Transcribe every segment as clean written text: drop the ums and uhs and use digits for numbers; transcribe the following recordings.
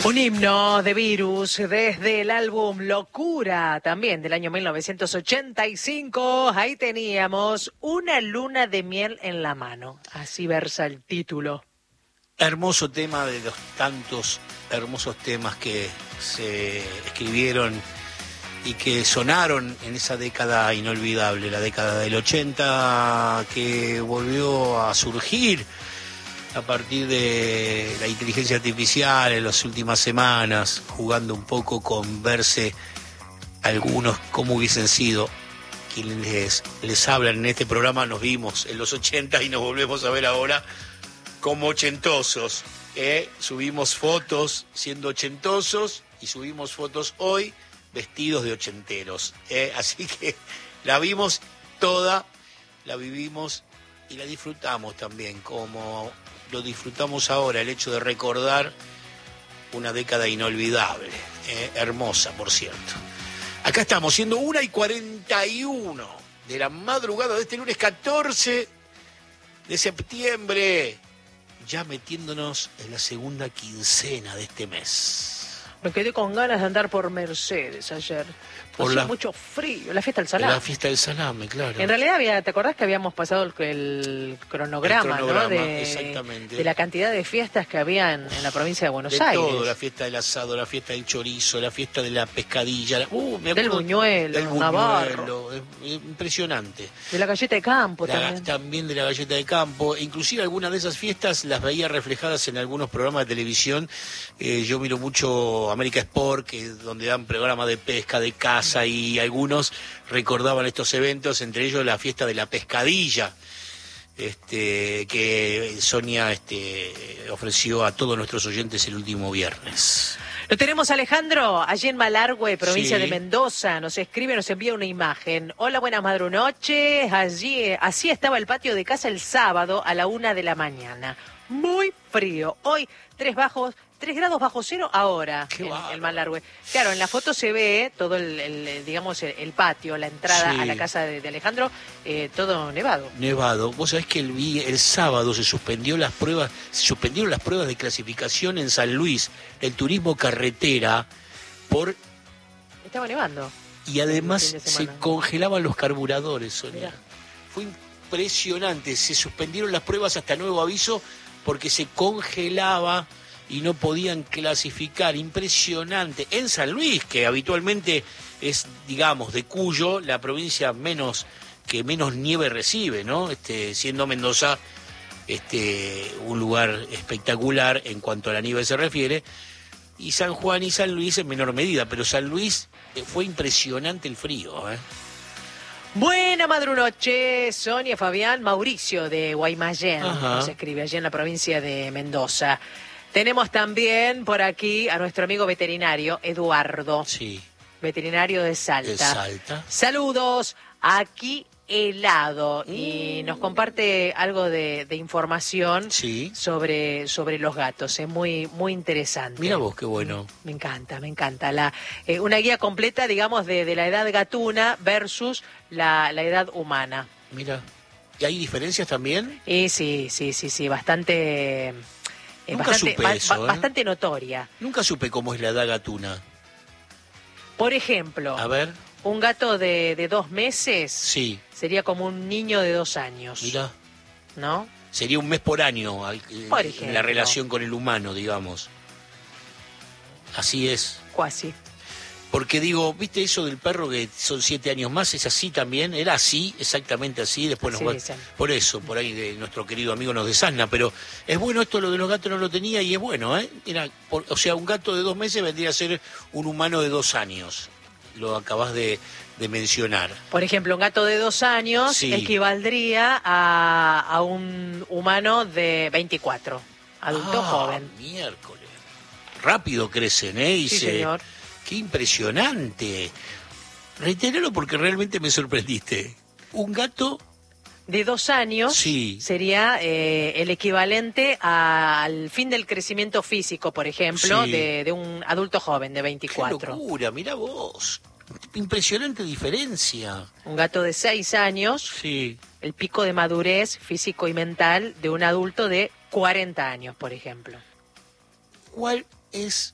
Un himno de Virus desde el álbum Locura, también del año 1985. Ahí teníamos Una luna de miel en la mano. Así versa el título. Hermoso tema de los tantos hermosos temas que se escribieron y que sonaron en esa década inolvidable, la década del 80, que volvió a surgir a partir de la inteligencia artificial en las últimas semanas, jugando un poco con verse algunos cómo hubiesen sido quienes les hablan en este programa. Nos vimos en los 80 y nos volvemos a ver ahora como ochentosos. Subimos fotos siendo ochentosos y subimos fotos hoy vestidos de ochenteros. Así que la vimos toda, la vivimos y la disfrutamos también, como lo disfrutamos ahora, el hecho de recordar una década inolvidable, hermosa, por cierto. Acá estamos, siendo 1:41 de la madrugada de este lunes 14 de septiembre, ya metiéndonos en la segunda quincena de este mes. Me quedé con ganas de andar por Mercedes ayer. Hacía mucho frío, la fiesta del salame. La fiesta del salame, claro. En realidad, ¿te acordás que habíamos pasado el cronograma, ¿no? Exactamente. De la cantidad de fiestas que había en la provincia de Buenos Aires. Todo, la fiesta del asado, la fiesta del chorizo, la fiesta de la pescadilla, del buñuelo, Navarro. Impresionante. De la galleta de campo también. También de la galleta de campo. Inclusive algunas de esas fiestas las veía reflejadas en algunos programas de televisión. Yo miro mucho América Sport, donde dan programas de pesca, de caza, y algunos recordaban estos eventos, entre ellos la fiesta de la pescadilla, que Sonia ofreció a todos nuestros oyentes el último viernes. Lo tenemos, Alejandro, allí en Malargüe, provincia Sí. de Mendoza. Nos escribe, nos envía una imagen. Hola, buenas madrunoches. Así estaba el patio de casa el sábado a la 1 de la mañana. Muy frío. Hoy 3 grados bajo cero ahora en el Malargüe. Claro, en la foto se ve todo el patio, la entrada a la casa de Alejandro, todo nevado. Nevado. Vos sabés que el sábado se suspendieron las pruebas de clasificación en San Luis del turismo carretera Estaba nevando. Y además se congelaban los carburadores, Sonia. Mirá. Fue impresionante. Se suspendieron las pruebas hasta nuevo aviso porque se congelaba y no podían clasificar. Impresionante. En San Luis, que habitualmente es, digamos, de Cuyo, la provincia que menos nieve recibe, ¿no? Siendo Mendoza un lugar espectacular en cuanto a la nieve se refiere, y San Juan y San Luis en menor medida, pero San Luis fue impresionante el frío, Buena madrunoche, Sonia, Fabián, Mauricio de Guaymallén, nos escribe allí en la provincia de Mendoza. Tenemos también por aquí a nuestro amigo veterinario, Eduardo. Sí. Veterinario de Salta. De Salta. Saludos, aquí helado. Y nos comparte algo de información sobre los gatos. Es muy, muy interesante. Mira vos, qué bueno. Me encanta. Una guía completa, digamos, de la edad gatuna versus la edad humana. Mira. ¿Y hay diferencias también? Sí, bastante... Nunca supe eso, bastante notoria. Nunca supe cómo es la edad gatuna. Por ejemplo, a ver, un gato de 2 meses sería como un niño de 2 años. Mira. ¿No? Sería un mes por año en la relación con el humano, digamos. Así es. Cuasi. Porque digo, ¿viste eso del perro que son 7 años más? ¿Es así también? ¿Era así, exactamente así? Después por eso, por ahí nuestro querido amigo nos desasna, pero es bueno esto, lo de los gatos no lo tenía y es bueno, o sea, un gato de 2 meses vendría a ser un humano de 2 años. Lo acabas de mencionar. Por ejemplo, un gato de 2 años equivaldría a un humano de 24, adulto joven. Miércoles. Rápido crecen, señor. ¡Qué impresionante! Reitéralo porque realmente me sorprendiste. Un gato de 2 años sería el equivalente al fin del crecimiento físico, por ejemplo, de un adulto joven de 24. ¡Qué locura! Mirá vos. Impresionante diferencia. Un gato de 6 años, el pico de madurez físico y mental de un adulto de 40 años, por ejemplo. ¿Cuál es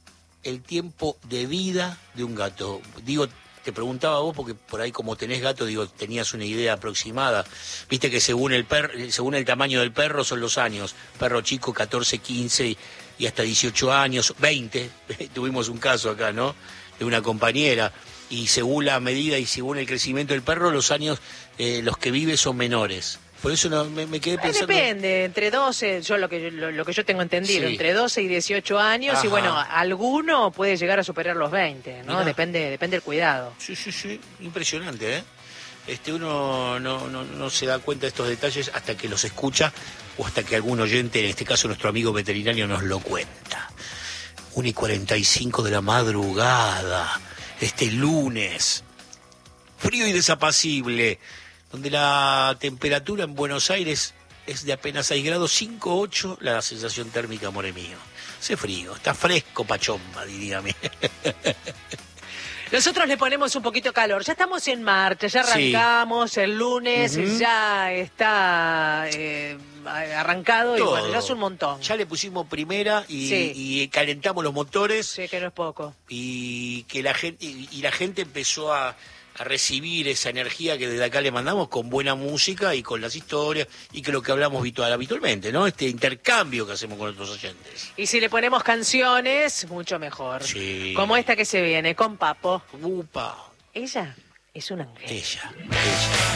el tiempo de vida de un gato? Digo, te preguntaba a vos porque por ahí como tenés gato, digo, tenías una idea aproximada. Viste que según el tamaño del perro son los años. Perro chico 14, 15 y hasta 18 años, 20. Tuvimos un caso acá, ¿no? De una compañera. Y según la medida y según el crecimiento del perro, los años los que vive son menores. Por eso me quedé pensando... Depende, entre 12, lo que yo tengo entendido, Sí. entre 12 y 18 años, Ajá. y bueno, alguno puede llegar a superar los 20, ¿no? Mirá. Depende del cuidado. Sí, impresionante, ¿eh? Uno no se da cuenta de estos detalles hasta que los escucha o hasta que algún oyente, en este caso nuestro amigo veterinario, nos lo cuenta. 1:45 de la madrugada, este lunes, frío y desapacible, donde la temperatura en Buenos Aires es de apenas 6 grados, 5,8 la sensación térmica, amore mío. Hace frío, está fresco, pachomba, diríame. Nosotros le ponemos un poquito calor. Ya estamos en marcha, ya Sí. arrancamos el lunes, Ujú. ya está arrancado y Todo. bueno, ya es un montón. Ya le pusimos primera Sí. y calentamos los motores Sé que no es poco. y que la gente empezó a recibir esa energía que desde acá le mandamos con buena música y con las historias y que lo que hablamos habitualmente, ¿no? Este intercambio que hacemos con nuestros oyentes. Y si le ponemos canciones, mucho mejor. Sí. Como esta que se viene, con Papo. Upa, Ella es un ángel. ella.